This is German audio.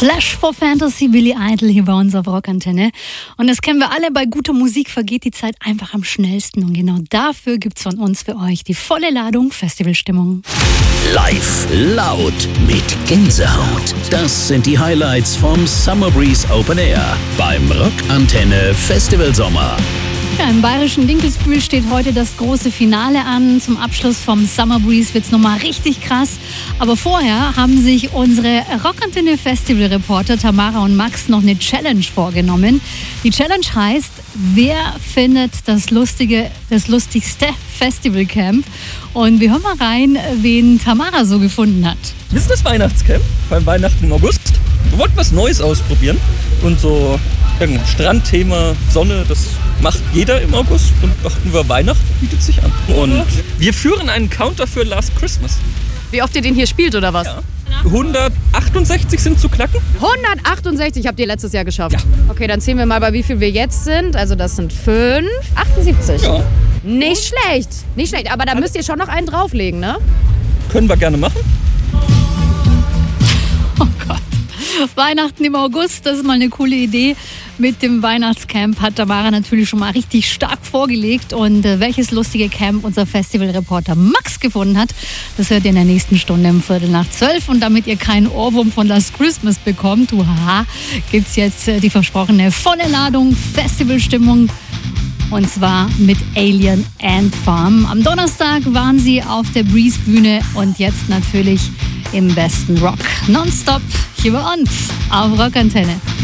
Flash for Fantasy, Billy Idol hier bei uns auf Rockantenne. Und das kennen wir alle, bei guter Musik vergeht die Zeit einfach am schnellsten. Und genau dafür gibt's von uns für euch die volle Ladung Festivalstimmung. Live, laut, mit Gänsehaut. Das sind die Highlights vom Summer Breeze Open Air beim Rockantenne Festival Sommer. Ja, im bayerischen Dinkelsbühl steht heute das große Finale an. Zum Abschluss vom Summer Breeze wird's nochmal richtig krass. Aber vorher haben sich unsere Rockantenne Festival-Reporter Tamara und Max noch eine Challenge vorgenommen. Die Challenge heißt, wer findet das lustigste Festivalcamp? Und wir hören mal rein, wen Tamara so gefunden hat. Wir sind das Weihnachtscamp, beim Weihnachten im August. Wir wollten was Neues ausprobieren und so irgendein Strandthema, Sonne, das macht jeder im August und dachten wir, Weihnachten bietet sich an. Und wir führen einen Counter für Last Christmas. Wie oft ihr den hier spielt oder was? Ja. 168 sind zu knacken. 168 habt ihr letztes Jahr geschafft? Ja. Okay, dann zählen wir mal, bei wie viel wir jetzt sind. Also das sind 5, 78. Ja. Nicht schlecht, nicht schlecht. Aber da müsst ihr schon noch einen drauflegen, ne? Können wir gerne machen. Oh Gott. Weihnachten im August, das ist mal eine coole Idee. Mit dem Weihnachtscamp hat Tamara natürlich schon mal richtig stark vorgelegt. Und welches lustige Camp unser Festivalreporter Max gefunden hat, das hört ihr in der nächsten Stunde um 11:45. Und damit ihr keinen Ohrwurm von Last Christmas bekommt, gibt's jetzt die versprochene volle Ladung Festivalstimmung. Und zwar mit Alien Ant Farm. Am Donnerstag waren sie auf der Breeze-Bühne und jetzt natürlich im besten Rock. Nonstop hier bei uns auf Rockantenne.